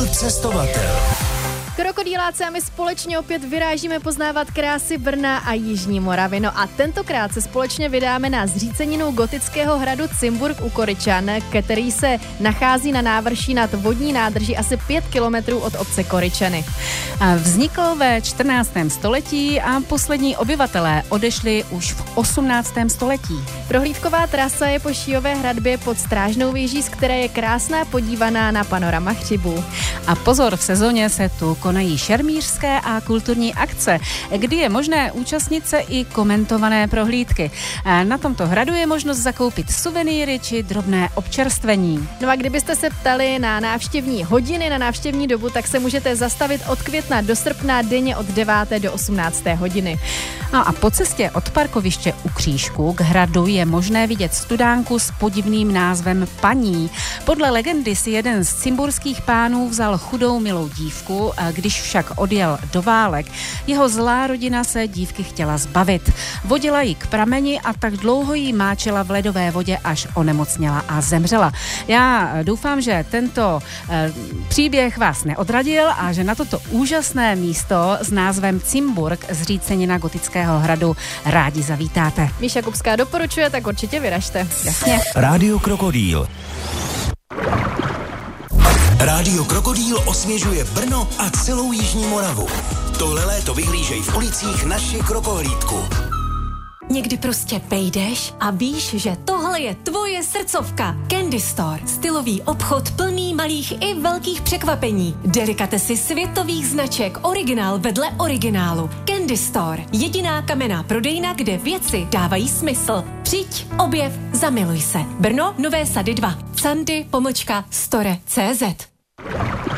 cestovatel. Krokodýláci a my společně opět vyrážíme poznávat krásy Brna a Jižní Moravy. No a tentokrát se společně vydáme na zříceninu gotického hradu Cimburk u Koryčan, který se nachází na návrší nad vodní nádrží asi 5 kilometrů od obce Koryčany. Vznikl ve 14. století a poslední obyvatelé odešli už v 18. století. Prohlídková trasa je po šíjové hradbě pod Strážnou věží, z které je krásná podívaná na panorama hřibů. A pozor, v sezóně se tu konají šermířské a kulturní akce, kdy je možné účastnit se i komentované prohlídky. Na tomto hradu je možnost zakoupit suvenýry či drobné občerstvení. No a kdybyste se ptali na návštěvní hodiny, na návštěvní dobu, tak se můžete zastavit od května do srpna denně od 9. do 18. hodiny. No a po cestě od parkoviště u Křížku k hradu je možné vidět studánku s podivným názvem Paní. Podle legendy si jeden z cimburských pánů vzal chudou milou dívku, když však odjel do válek. Jeho zlá rodina se dívky chtěla zbavit. Vodila ji k prameni a tak dlouho jí máčela v ledové vodě, až onemocněla a zemřela. Já doufám, že tento příběh vás neodradil a že na toto úžasné místo s názvem Cimburk, zřícenina gotického hradu, rádi zavítáte. Míša Kupská doporučuje, tak určitě vyražte. Jasně. Rádio Krokodýl. Rádio Krokodýl osvěžuje Brno a celou Jižní Moravu. Tohle léto vyhlížej v ulicích naši krokohlídku. Někdy prostě vejdeš a víš, že tohle je tvoje srdcovka. Candy Store. Stylový obchod plný malých i velkých překvapení. Delikatesy světových značek. Originál vedle originálu. Candy Store. Jediná kamenná prodejna, kde věci dávají smysl. Přijď, objev, zamiluj se. Brno, Nové Sady 2. Sandy _store.cz